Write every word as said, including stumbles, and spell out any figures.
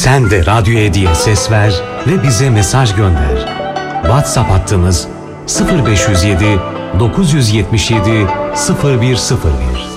Sen de Radyo Edi'ye ses ver ve bize mesaj gönder. WhatsApp hattımız sıfır beş yüz yedi dokuz yüz yetmiş yedi sıfır bir sıfır bir.